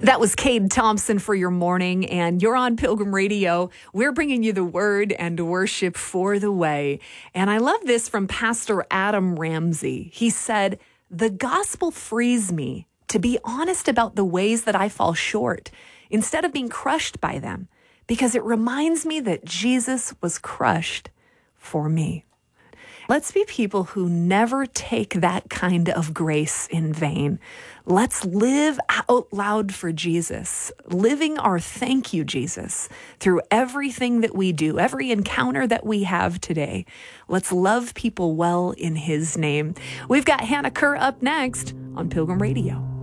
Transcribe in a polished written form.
That was Cade Thompson for your morning, and you're on Pilgrim Radio. We're bringing you the word and worship for the way. And I love this from Pastor Adam Ramsey. He said, "The gospel frees me to be honest about the ways that I fall short instead of being crushed by them, because it reminds me that Jesus was crushed for me." Let's be people who never take that kind of grace in vain. Let's live out loud for Jesus, living our thank you, Jesus, through everything that we do, every encounter that we have today. Let's love people well in his name. We've got Hannah Kerr up next on Pilgrim Radio.